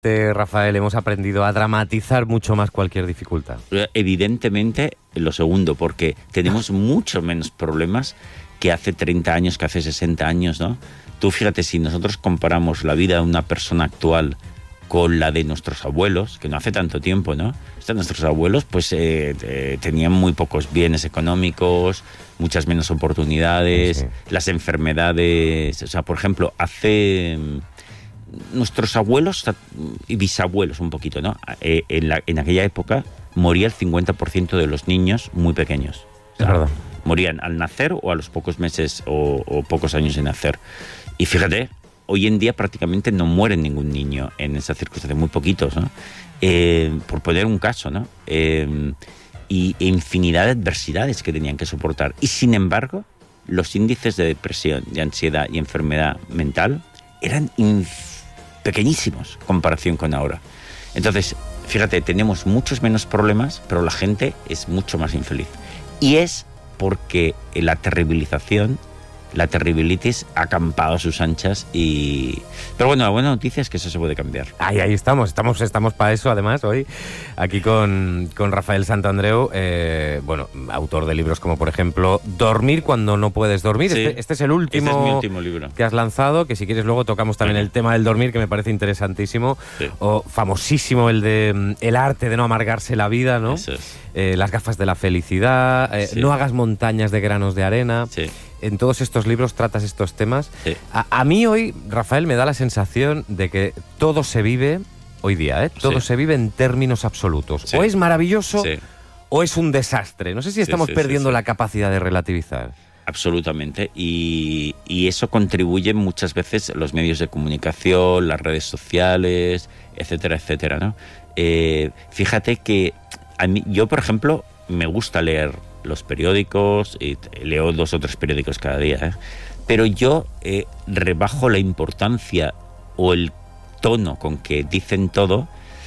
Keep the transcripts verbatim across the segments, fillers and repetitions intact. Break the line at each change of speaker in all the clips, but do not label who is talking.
Rafael, hemos aprendido a dramatizar mucho más cualquier dificultad.
Evidentemente, lo segundo, porque tenemos mucho menos problemas que hace treinta años, que hace sesenta años, ¿no? Tú fíjate, si nosotros comparamos la vida de una persona actual con la de nuestros abuelos, que no hace tanto tiempo, ¿no? Estos, nuestros abuelos, pues, eh, eh, tenían muy pocos bienes económicos, muchas menos oportunidades, sí. Las enfermedades... O sea, por ejemplo, hace... Nuestros abuelos y bisabuelos un poquito, ¿no? Eh, en, la, en aquella época moría el cincuenta por ciento de los niños muy pequeños. O sea,
es verdad.
Morían al nacer o a los pocos meses o, o pocos años de nacer. Y fíjate, hoy en día prácticamente no muere ningún niño en esa circunstancia, muy poquitos, ¿no? Eh, por poner un caso, ¿no? Eh, y infinidad de adversidades que tenían que soportar. Y sin embargo, los índices de depresión, de ansiedad y enfermedad mental eran infinitos. Pequeñísimos en comparación con ahora. Entonces, fíjate, tenemos muchos menos problemas, pero la gente es mucho más infeliz. Y es porque la terribilización, la terribilitis ha acampado a sus anchas y... Pero bueno, la buena noticia es que eso se puede cambiar.
Ahí, ahí estamos, estamos, estamos para eso, además, hoy, aquí con, con Rafael Santandreu, eh, bueno, autor de libros como, por ejemplo, Dormir cuando no puedes dormir.
Sí,
este, este es el último,
este es mi último libro
que has lanzado, que si quieres luego tocamos también sí. El tema del dormir, que me parece interesantísimo.
Sí.
O famosísimo el de El arte de no amargarse la vida, ¿no?
Eso es.
Eh, las gafas de la felicidad, eh, sí. No hagas montañas de granos de arena.
Sí.
En todos estos libros tratas estos temas.
Sí.
A, a mí hoy, Rafael, me da la sensación de que todo se vive, hoy día, ¿eh? Todo
sí.
se vive en términos absolutos.
Sí.
O es maravilloso
sí.
o es un desastre. No sé si estamos
sí, sí,
perdiendo
sí, sí.
la capacidad de relativizar.
Absolutamente. Y, y eso contribuye muchas veces los medios de comunicación, las redes sociales, etcétera, etcétera, ¿no? Eh, fíjate que a mí, yo, por ejemplo, me gusta leer los periódicos, y leo dos o tres periódicos cada día, ¿eh? Pero yo eh, rebajo la importancia o el tono con que dicen todo,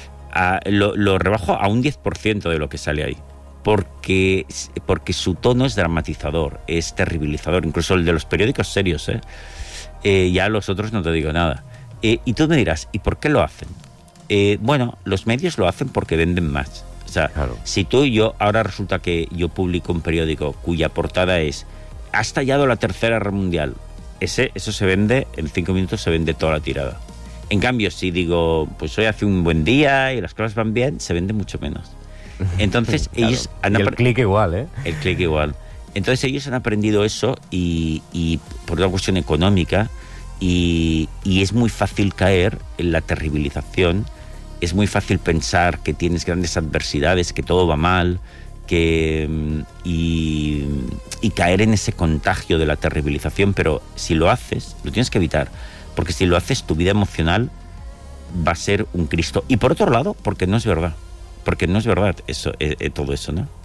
a, lo, lo rebajo a un diez por ciento de lo que sale ahí, porque, porque su tono es dramatizador, es terribilizador, incluso el de los periódicos serios, ¿eh? Eh, ya los otros no te digo nada. Eh, y tú me dirás, ¿y por qué lo hacen? Eh, bueno, los medios lo hacen porque venden más. O sea, claro. Si tú y yo, ahora resulta que yo publico un periódico cuya portada es «Ha estallado la Tercera Guerra Mundial», ese, eso se vende, en cinco minutos se vende toda la tirada. En cambio, si digo, pues hoy hace un buen día y las cosas van bien, se vende mucho menos. Entonces, claro. ellos han
y el clic igual, ¿eh?
El clic igual. Entonces, ellos han aprendido eso y, y por una cuestión económica y, y es muy fácil caer en la terribilización. Es muy fácil pensar que tienes grandes adversidades, que todo va mal, que y, y caer en ese contagio de la terribilización, pero si lo haces, lo tienes que evitar, porque si lo haces, tu vida emocional va a ser un Cristo. Y por otro lado, porque no es verdad, porque no es verdad eso, eh, eh, todo eso, ¿no?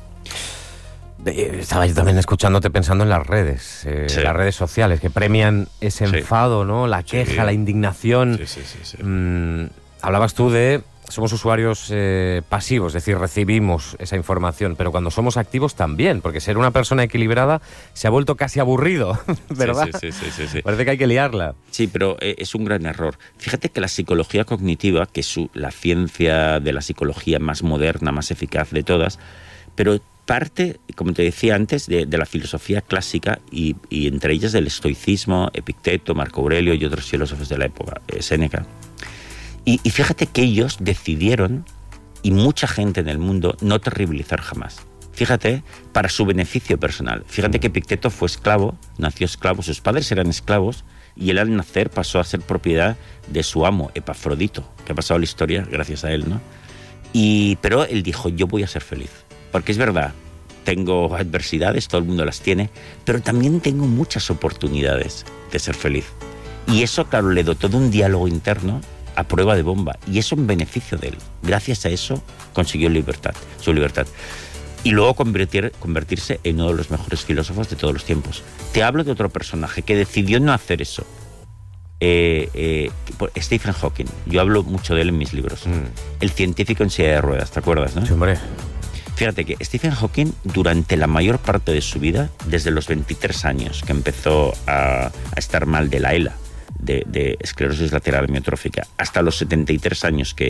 Estaba yo también escuchándote pensando en las redes, eh, sí. Las redes sociales, que premian ese enfado, sí. ¿no? La queja, sí. La indignación.
Sí, sí, sí, sí.
Mm, hablabas tú de... Somos usuarios eh, pasivos, es decir, recibimos esa información, pero cuando somos activos también, porque ser una persona equilibrada se ha vuelto casi aburrido, ¿verdad?
Sí, sí, sí, sí, sí.
Parece que hay que liarla.
Sí, pero eh, es un gran error. Fíjate que la psicología cognitiva, que es su, la ciencia de la psicología más moderna, más eficaz de todas, pero parte, como te decía antes, de, de la filosofía clásica y, y entre ellas del estoicismo, Epicteto, Marco Aurelio y otros filósofos de la época, eh, Séneca. Y, y fíjate que ellos decidieron, y mucha gente en el mundo, no terribilizar jamás. Fíjate, para su beneficio personal. Fíjate que Epicteto fue esclavo, nació esclavo, sus padres eran esclavos, y él al nacer pasó a ser propiedad de su amo, Epafrodito, que ha pasado la historia gracias a él, ¿no? Y, pero él dijo, yo voy a ser feliz. Porque es verdad, tengo adversidades, todo el mundo las tiene, pero también tengo muchas oportunidades de ser feliz. Y eso, claro, le dotó de un diálogo interno a prueba de bomba, y eso en beneficio de él. Gracias a eso consiguió libertad, su libertad. Y luego convertir, convertirse en uno de los mejores filósofos de todos los tiempos. Te hablo de otro personaje que decidió no hacer eso. Eh, eh, Stephen Hawking. Yo hablo mucho de él en mis libros. Mm. El científico en silla de ruedas, ¿te acuerdas, no?
Sí, hombre.
Fíjate que Stephen Hawking, durante la mayor parte de su vida, desde los veintitrés años, que empezó a, a estar mal de la ELA, de, de esclerosis lateral amiotrófica hasta los setenta y tres años que